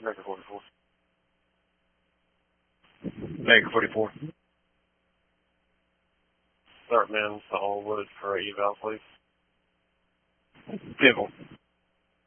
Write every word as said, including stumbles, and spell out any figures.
Baker forty-four. Baker forty-four. Start men to Allwood for eval, please. Vehicle.